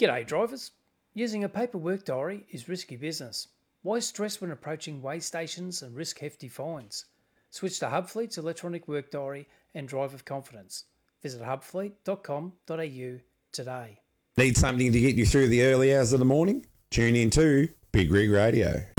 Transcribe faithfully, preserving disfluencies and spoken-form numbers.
G'day drivers. Using a paper work diary is risky business. Why stress when approaching weigh stations and risk hefty fines? Switch to Hubfleet's electronic work diary and drive with confidence. Visit hubfleet dot com dot a u today. Need something to get you through the early hours of the morning? Tune in to Big Rig Radio.